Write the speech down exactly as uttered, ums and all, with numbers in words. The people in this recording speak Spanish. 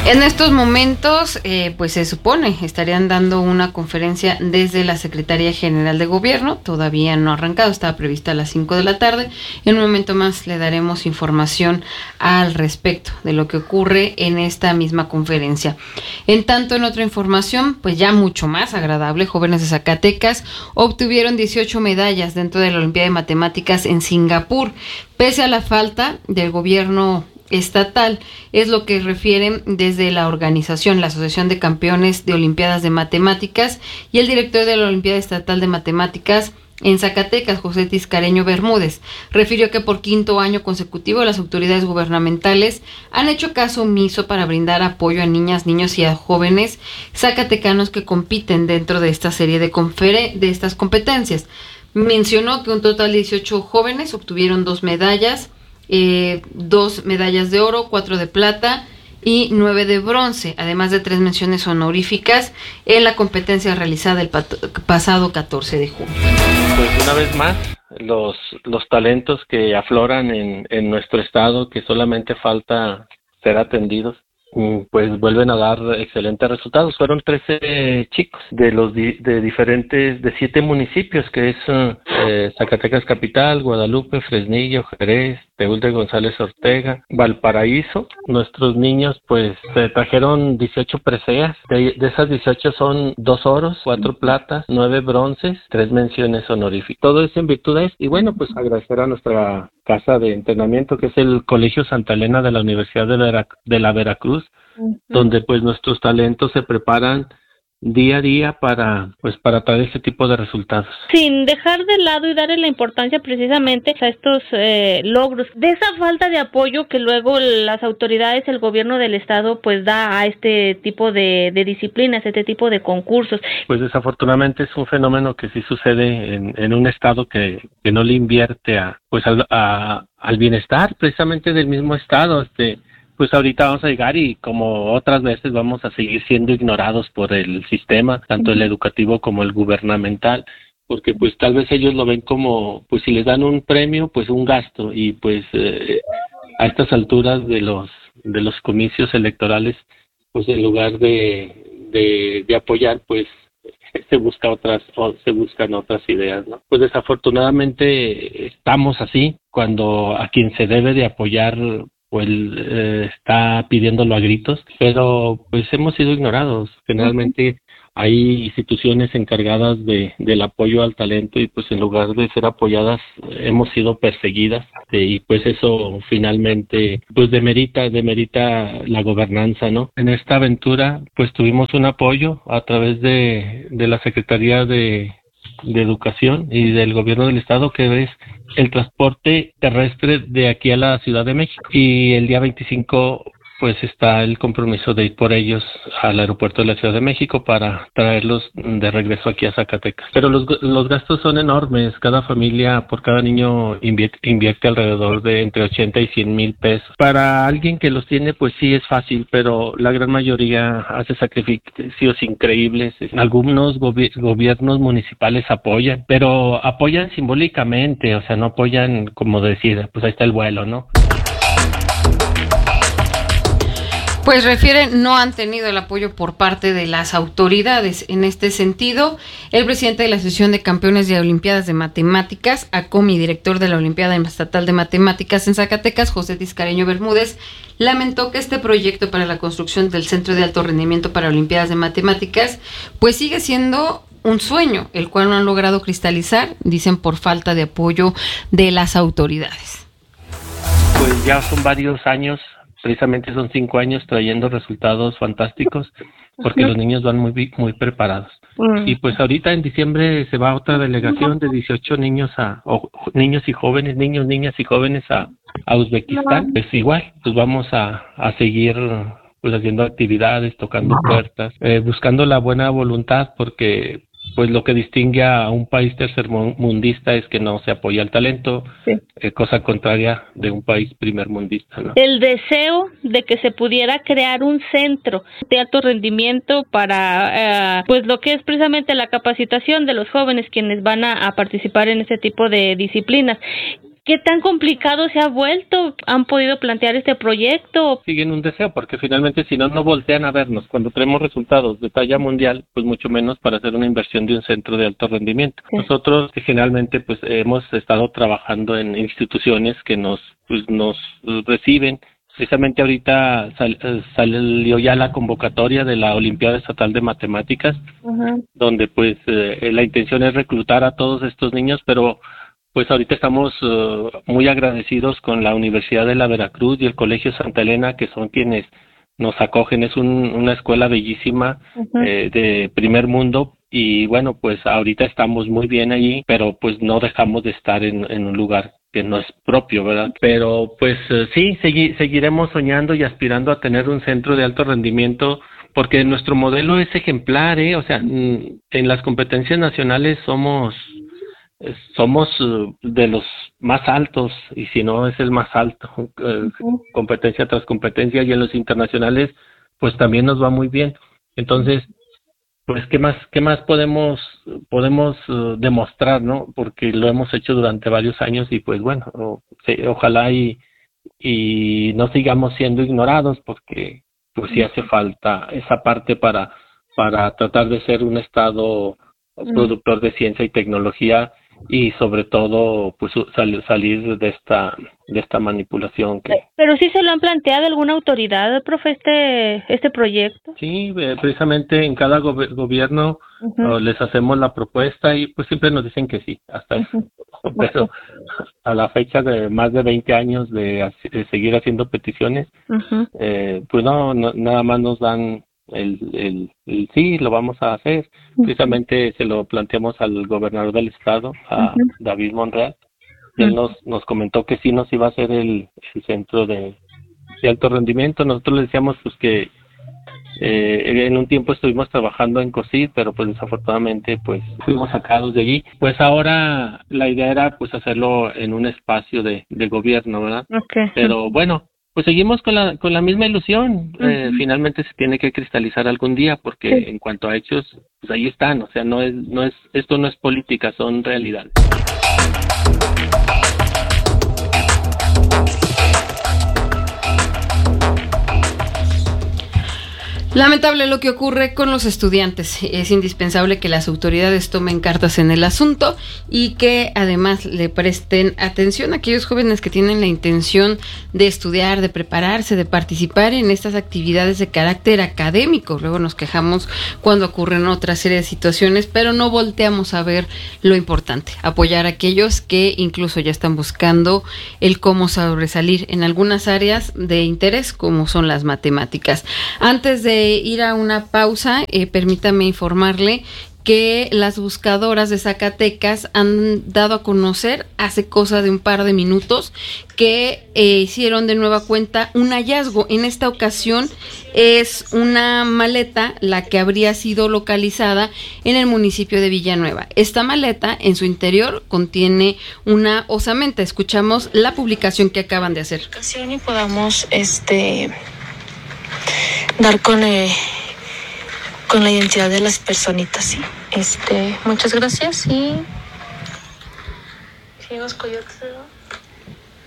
En estos momentos, eh, pues se supone, estarían dando una conferencia desde la Secretaría General de Gobierno, todavía no ha arrancado, estaba prevista a las cinco de la tarde, en un momento más le daremos información al respecto de lo que ocurre en esta misma conferencia. En tanto, en otra información, pues ya mucho más agradable, jóvenes de Zacatecas obtuvieron dieciocho medallas dentro de la Olimpiada de Matemáticas en Singapur, pese a la falta del gobierno estatal, es lo que refieren desde la organización, la Asociación de Campeones de Olimpiadas de Matemáticas, y el director de la Olimpiada Estatal de Matemáticas en Zacatecas, José Tiscareño Bermúdez, refirió que por quinto año consecutivo las autoridades gubernamentales han hecho caso omiso para brindar apoyo a niñas, niños y a jóvenes zacatecanos que compiten dentro de esta serie de, confere- de estas competencias. Mencionó que un total de dieciocho jóvenes obtuvieron dos medallas, Eh, dos medallas de oro, cuatro de plata y nueve de bronce, además de tres menciones honoríficas en la competencia realizada el pat- pasado catorce de junio. Pues una vez más, los los talentos que afloran en, en nuestro estado, que solamente falta ser atendidos, pues vuelven a dar excelentes resultados. Fueron trece chicos de los di- de diferentes, de siete municipios, que es eh, Zacatecas Capital, Guadalupe, Fresnillo, Jerez, Teúl de González Ortega, Valparaíso. Nuestros niños pues se trajeron dieciocho preseas, de, de esas dieciocho son dos oros, cuatro platas, nueve bronces, tres menciones honoríficas. Todo es en virtud de eso. Y bueno, pues agradecer a nuestra casa de entrenamiento, que es el Colegio Santa Elena de la Universidad de, Vera- de la Veracruz, uh-huh. donde pues nuestros talentos se preparan día a día para pues para traer ese tipo de resultados. Sin dejar de lado y darle la importancia precisamente a estos eh, logros, de esa falta de apoyo que luego las autoridades, el gobierno del estado pues da a este tipo de, de disciplinas, este tipo de concursos. Pues desafortunadamente es un fenómeno que sí sucede en, en un estado que, que no le invierte a pues al, a, al bienestar precisamente del mismo estado. Este Pues ahorita vamos a llegar y como otras veces vamos a seguir siendo ignorados por el sistema, tanto el educativo como el gubernamental, porque pues tal vez ellos lo ven como, pues si les dan un premio, pues un gasto, y pues eh, a estas alturas de los de los comicios electorales, pues en lugar de de, de apoyar, pues se busca otras o se buscan otras ideas, ¿no? Pues desafortunadamente estamos así, cuando a quien se debe de apoyar pues eh, está pidiéndolo a gritos, pero pues hemos sido ignorados. Generalmente hay instituciones encargadas de del apoyo al talento y pues en lugar de ser apoyadas hemos sido perseguidas, eh, y pues eso finalmente pues demerita demerita la gobernanza, ¿no? En esta aventura pues tuvimos un apoyo a través de de la Secretaría de de Educación y del Gobierno del Estado, que es el transporte terrestre de aquí a la Ciudad de México, y el día veinticinco pues está el compromiso de ir por ellos al aeropuerto de la Ciudad de México para traerlos de regreso aquí a Zacatecas. Pero los los gastos son enormes. Cada familia, por cada niño, invierte, invierte alrededor de entre ochenta y cien mil pesos. Para alguien que los tiene, pues sí es fácil, pero la gran mayoría hace sacrificios increíbles. Algunos gobi- gobiernos municipales apoyan, pero apoyan simbólicamente, o sea, no apoyan como decir, pues ahí está el vuelo, ¿no? Pues refieren, no han tenido el apoyo por parte de las autoridades. En este sentido, el presidente de la Asociación de Campeones de Olimpiadas de Matemáticas, ACOMI, director de la Olimpiada Estatal de Matemáticas en Zacatecas, José Tiscareño Bermúdez, lamentó que este proyecto para la construcción del Centro de Alto Rendimiento para Olimpiadas de Matemáticas, pues sigue siendo un sueño, el cual no han logrado cristalizar, dicen, por falta de apoyo de las autoridades. Pues ya son varios años. Precisamente son cinco años trayendo resultados fantásticos, porque los niños van muy muy preparados. Uh-huh. Y pues ahorita en diciembre se va otra delegación de dieciocho niños a o, niños y jóvenes, niños, niñas y jóvenes a, a Uzbekistán. Pues igual, pues vamos a, a seguir pues haciendo actividades, tocando puertas, eh, buscando la buena voluntad, porque pues lo que distingue a un país tercermundista es que no se apoya el talento, sí. eh, cosa contraria de un país primermundista, ¿no? El deseo de que se pudiera crear un centro de alto rendimiento para, eh, pues lo que es precisamente la capacitación de los jóvenes quienes van a, a participar en este tipo de disciplinas. ¿Qué tan complicado se ha vuelto? ¿Han podido plantear este proyecto? Siguen un deseo, porque finalmente si no, no voltean a vernos. Cuando tenemos resultados de talla mundial, pues mucho menos para hacer una inversión de un centro de alto rendimiento. Sí. Nosotros generalmente pues hemos estado trabajando en instituciones que nos, pues, nos reciben. Precisamente ahorita sal, salió ya la convocatoria de la Olimpiada Estatal de Matemáticas, uh-huh. donde pues eh, la intención es reclutar a todos estos niños, pero pues ahorita estamos uh, muy agradecidos con la Universidad de la Veracruz y el Colegio Santa Elena, que son quienes nos acogen. Es un, una escuela bellísima, uh-huh. eh, de primer mundo, y bueno, pues ahorita estamos muy bien allí, pero pues no dejamos de estar en, en un lugar que no es propio, ¿verdad? Pero pues uh, sí, segui- seguiremos soñando y aspirando a tener un centro de alto rendimiento, porque nuestro modelo es ejemplar, ¿eh? O sea, en las competencias nacionales somos somos uh, de los más altos, y si no es el más alto, uh, uh-huh. competencia tras competencia, y en los internacionales pues también nos va muy bien. Entonces, pues qué más qué más podemos podemos uh, demostrar, ¿no? Porque lo hemos hecho durante varios años, y pues bueno, o, sí, ojalá y y no sigamos siendo ignorados, porque pues sí hace falta esa parte para para tratar de ser un estado productor de ciencia y tecnología, y sobre todo pues sal, salir de esta de esta manipulación que... Pero sí se lo han planteado alguna autoridad, profe, este este proyecto. Sí, precisamente en cada go- gobierno uh-huh. uh, les hacemos la propuesta, y pues siempre nos dicen que sí, hasta uh-huh. eso. Pero a la fecha de más de veinte años de, de seguir haciendo peticiones, uh-huh. eh, pues no, no nada más nos dan El, el, el sí, lo vamos a hacer. Uh-huh. Precisamente se lo planteamos al gobernador del estado, a uh-huh. David Monreal, y él nos, nos comentó que sí nos iba a hacer el, el centro de, de alto rendimiento. Nosotros le decíamos pues que eh, en un tiempo estuvimos trabajando en COSID, pero pues desafortunadamente pues fuimos sacados de allí. Pues ahora la idea era pues hacerlo en un espacio de, de gobierno, ¿verdad? Okay. Pero bueno, pues seguimos con la con la misma ilusión. Uh-huh. Eh, finalmente se tiene que cristalizar algún día, porque sí. En cuanto a hechos, pues ahí están. O sea, no es no es esto no es política, son realidades. Lamentable lo que ocurre con los estudiantes. Es indispensable que las autoridades tomen cartas en el asunto, y que además le presten atención a aquellos jóvenes que tienen la intención de estudiar, de prepararse, de participar en estas actividades de carácter académico. Luego nos quejamos cuando ocurren otra serie de situaciones, pero no volteamos a ver lo importante: apoyar a aquellos que incluso ya están buscando el cómo sobresalir en algunas áreas de interés, como son las matemáticas. Antes de ir a una pausa, eh, permítame informarle que las buscadoras de Zacatecas han dado a conocer hace cosa de un par de minutos que eh, hicieron de nueva cuenta un hallazgo. En esta ocasión es una maleta la que habría sido localizada en el municipio de Villanueva. Esta maleta en su interior contiene una osamenta. Escuchamos la publicación que acaban de hacer. Y podamos este dar con eh, con la identidad de las personitas, sí. Este, muchas gracias y sigamos coyotes.